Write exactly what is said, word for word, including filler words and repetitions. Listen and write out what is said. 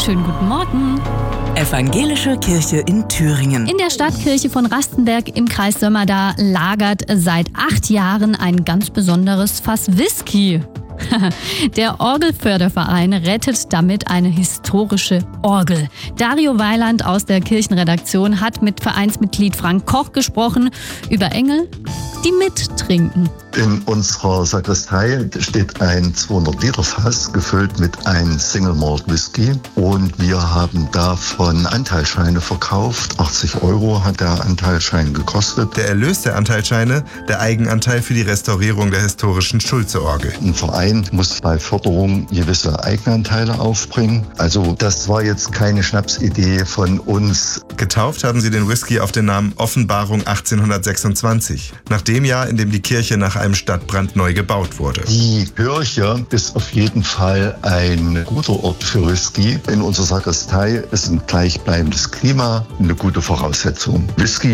schönen guten Morgen. Evangelische Kirche in Thüringen. In der Stadtkirche von Rastenberg im Kreis Sömmerda lagert seit acht Jahren ein ganz besonderes Fass Whisky. Der Orgelförderverein rettet damit eine historische Orgel. Dario Weiland aus der Kirchenredaktion hat mit Vereinsmitglied Frank Koch gesprochen über Engel, die mittrinken. In unserer Sakristei steht ein zweihundert Liter Fass, gefüllt mit einem Single Malt Whisky. Und wir haben davon Anteilsscheine verkauft. achtzig Euro hat der Anteilsschein gekostet. Der Erlös der Anteilsscheine, der Eigenanteil für die Restaurierung der historischen Schulze-Orgel. Ein Verein muss bei Förderung gewisse Eigenanteile aufbringen. Also das war jetzt keine Schnapsidee von uns. Getauft haben sie den Whisky auf den Namen Offenbarung achtzehnhundertsechsundzwanzig. Nach dem Jahr, in dem die Kirche nach einem Stadtbrand neu gebaut wurde. Die Kirche ist auf jeden Fall ein guter Ort für Whisky. In unserer Sakristei ist ein gleichbleibendes Klima eine gute Voraussetzung. Whisky